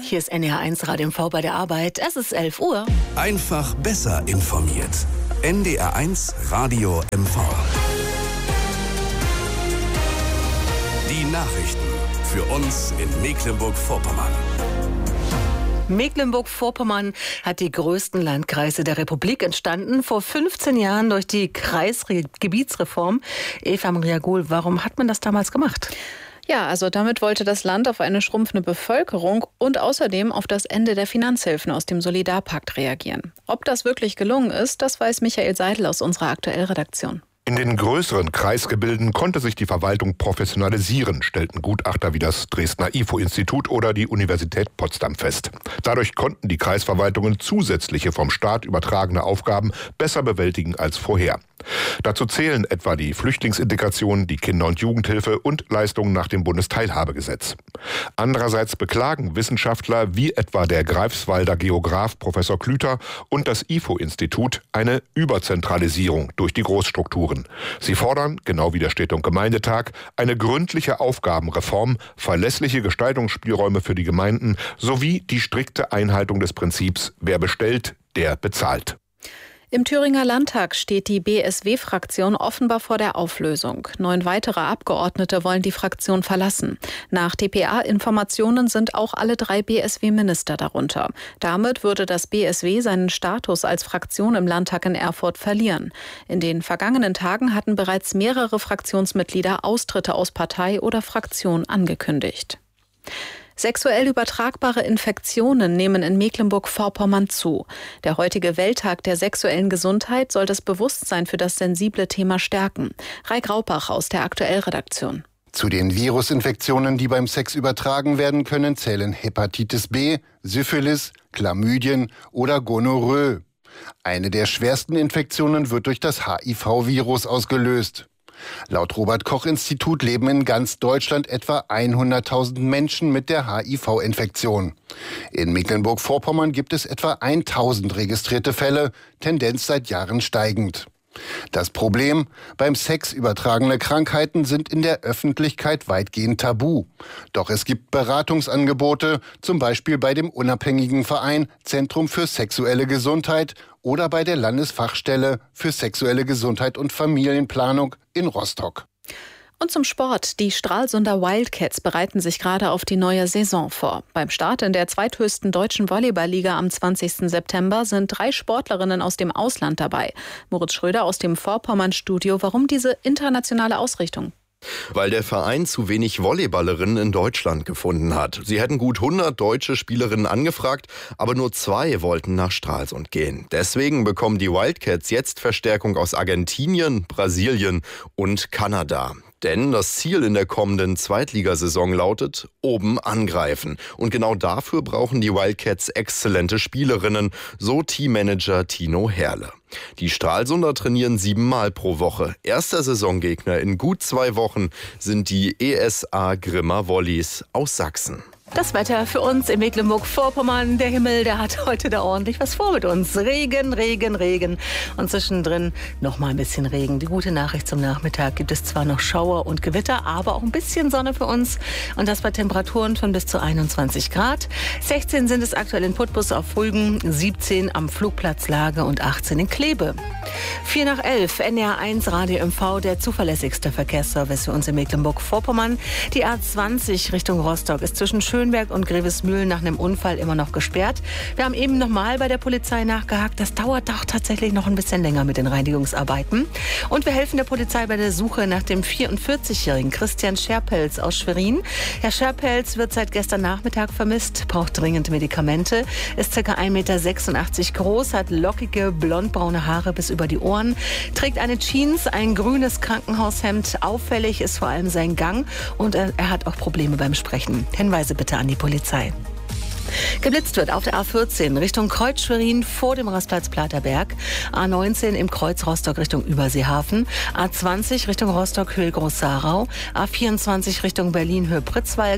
Hier ist NDR1 Radio MV bei der Arbeit. Es ist 11 Uhr. Einfach besser informiert. NDR1 Radio MV. Die Nachrichten für uns in Mecklenburg-Vorpommern. Mecklenburg-Vorpommern hat die größten Landkreise der Republik entstanden, vor 15 Jahren durch die Kreisgebietsreform. Eva Maria Gohl, warum hat man das damals gemacht? Ja, also damit wollte das Land auf eine schrumpfende Bevölkerung und außerdem auf das Ende der Finanzhilfen aus dem Solidarpakt reagieren. Ob das wirklich gelungen ist, das weiß Michael Seidel aus unserer Aktuellredaktion. In den größeren Kreisgebilden konnte sich die Verwaltung professionalisieren, stellten Gutachter wie das Dresdner IFO-Institut oder die Universität Potsdam fest. Dadurch konnten die Kreisverwaltungen zusätzliche vom Staat übertragene Aufgaben besser bewältigen als vorher. Dazu zählen etwa die Flüchtlingsintegration, die Kinder- und Jugendhilfe und Leistungen nach dem Bundesteilhabegesetz. Andererseits beklagen Wissenschaftler wie etwa der Greifswalder Geograf Professor Klüter und das IFO-Institut eine Überzentralisierung durch die Großstrukturen. Sie fordern, genau wie der Städte- und Gemeindetag, eine gründliche Aufgabenreform, verlässliche Gestaltungsspielräume für die Gemeinden sowie die strikte Einhaltung des Prinzips, wer bestellt, der bezahlt. Im Thüringer Landtag steht die BSW-Fraktion offenbar vor der Auflösung. 9 weitere Abgeordnete wollen die Fraktion verlassen. Nach dpa-Informationen sind auch alle 3 BSW-Minister darunter. Damit würde das BSW seinen Status als Fraktion im Landtag in Erfurt verlieren. In den vergangenen Tagen hatten bereits mehrere Fraktionsmitglieder Austritte aus Partei oder Fraktion angekündigt. Sexuell übertragbare Infektionen nehmen in Mecklenburg-Vorpommern zu. Der heutige Welttag der sexuellen Gesundheit soll das Bewusstsein für das sensible Thema stärken. Raik Raupach aus der Aktuellredaktion. Zu den Virusinfektionen, die beim Sex übertragen werden können, zählen Hepatitis B, Syphilis, Chlamydien oder Gonorrhoe. Eine der schwersten Infektionen wird durch das HIV-Virus ausgelöst. Laut Robert-Koch-Institut leben in ganz Deutschland etwa 100.000 Menschen mit der HIV-Infektion. In Mecklenburg-Vorpommern gibt es etwa 1.000 registrierte Fälle, Tendenz seit Jahren steigend. Das Problem: Beim Sex übertragene Krankheiten sind in der Öffentlichkeit weitgehend tabu. Doch es gibt Beratungsangebote, zum Beispiel bei dem unabhängigen Verein Zentrum für sexuelle Gesundheit oder bei der Landesfachstelle für sexuelle Gesundheit und Familienplanung in Rostock. Und zum Sport. Die Stralsunder Wildcats bereiten sich gerade auf die neue Saison vor. Beim Start in der zweithöchsten deutschen Volleyballliga am 20. September sind 3 Sportlerinnen aus dem Ausland dabei. Moritz Schröder aus dem Vorpommern-Studio. Warum diese internationale Ausrichtung? Weil der Verein zu wenig Volleyballerinnen in Deutschland gefunden hat. Sie hätten gut 100 deutsche Spielerinnen angefragt, aber nur 2 wollten nach Stralsund gehen. Deswegen bekommen die Wildcats jetzt Verstärkung aus Argentinien, Brasilien und Kanada. Denn das Ziel in der kommenden Zweitligasaison lautet: oben angreifen. Und genau dafür brauchen die Wildcats exzellente Spielerinnen, so Teammanager Tino Herle. Die Stralsunder trainieren 7-mal pro Woche. Erster Saisongegner in gut 2 Wochen sind die ESA Grimma Volleys aus Sachsen. Das Wetter für uns in Mecklenburg-Vorpommern. Der Himmel, der hat heute da ordentlich was vor mit uns. Regen, Regen, Regen. Und zwischendrin noch mal ein bisschen Regen. Die gute Nachricht zum Nachmittag: gibt es zwar noch Schauer und Gewitter, aber auch ein bisschen Sonne für uns. Und das bei Temperaturen von bis zu 21 Grad. 16 sind es aktuell in Putbus auf Rügen, 17 am Flugplatz Lage und 18 in Kleve. 4 nach 11, NDR1 Radio MV, der zuverlässigste Verkehrsservice für uns in Mecklenburg-Vorpommern. Die A20 Richtung Rostock ist zwischen Schönberg und Grevesmühlen nach einem Unfall immer noch gesperrt. Wir haben eben nochmal bei der Polizei nachgehakt. Das dauert doch tatsächlich noch ein bisschen länger mit den Reinigungsarbeiten. Und wir helfen der Polizei bei der Suche nach dem 44-jährigen Christian Scherpelz aus Schwerin. Herr Scherpelz wird seit gestern Nachmittag vermisst, braucht dringend Medikamente, ist ca. 1,86 Meter groß, hat lockige, blondbraune Haare bis über die Ohren, trägt eine Jeans, ein grünes Krankenhaushemd. Auffällig ist vor allem sein Gang und er hat auch Probleme beim Sprechen. Hinweise bitte an die Polizei. Geblitzt wird auf der A14 Richtung Kreuz Schwerin vor dem Rastplatz Platerberg, A19 im Kreuz Rostock Richtung Überseehafen, A20 Richtung Rostock Höhe Groß-Sarau, A24 Richtung Berlin Höhe Pritzwalk,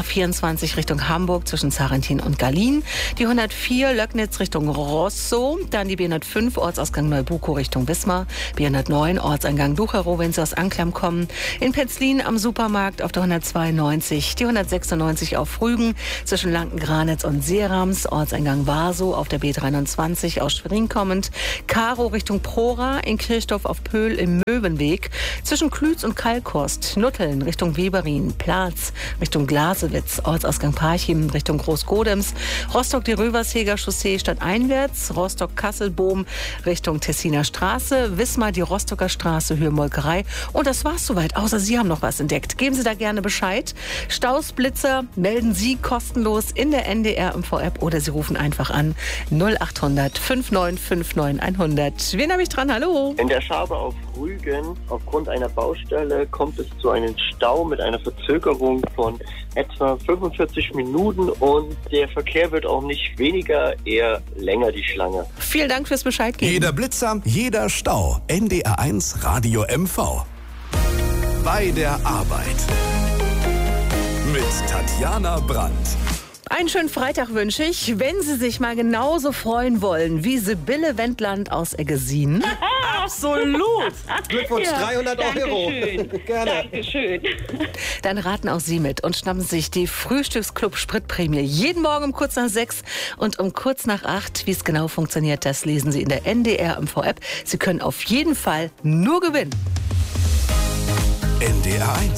A24 Richtung Hamburg zwischen Zarentin und Gallien, die 104 Löcknitz Richtung Rosso, dann die B105 Ortsausgang Neubuko Richtung Wismar, B109 Ortseingang Ducherow, wenn Sie aus Anklam kommen, in Petzlin am Supermarkt auf der 192, die 196 auf Rügen zwischen Lankengrane Ranitz und Seerams, Ortseingang Warsow auf der B23 aus Schwerin kommend. Karo Richtung Prora, in Kirchdorf auf Pöhl im Möwenweg. Zwischen Klütz und Kalkhorst, Nutteln Richtung Weberin, Platz Richtung Glasewitz, Ortsausgang Parchim Richtung Großgodems, Rostock die Röversheger Chaussee stadteinwärts, Rostock-Kasselboom Richtung Tessiner Straße, Wismar die Rostocker Straße, Höhe Molkerei. Und das war's soweit, außer Sie haben noch was entdeckt. Geben Sie da gerne Bescheid. Staus, Blitzer melden Sie kostenlos in der NDR MV-App oder Sie rufen einfach an 0800 5959 100. Wen habe ich dran? Hallo. In der Schabe auf Rügen, aufgrund einer Baustelle, kommt es zu einem Stau mit einer Verzögerung von etwa 45 Minuten und der Verkehr wird auch nicht weniger, eher länger, die Schlange. Vielen Dank fürs Bescheid geben. Jeder Blitzer, jeder Stau. NDR1 Radio MV. Bei der Arbeit. Mit Tatjana Brandt. Einen schönen Freitag wünsche ich. Wenn Sie sich mal genauso freuen wollen wie Sibylle Wendland aus Eggesin. Absolut! Glückwunsch, Ja, 300 Euro. Dankeschön. Gerne. Dankeschön. Dann raten auch Sie mit und schnappen sich die Frühstücksclub Spritprämie. Jeden Morgen um kurz nach 6 und um kurz nach 8. Wie es genau funktioniert, das lesen Sie in der NDR MV-App. Sie können auf jeden Fall nur gewinnen. NDR1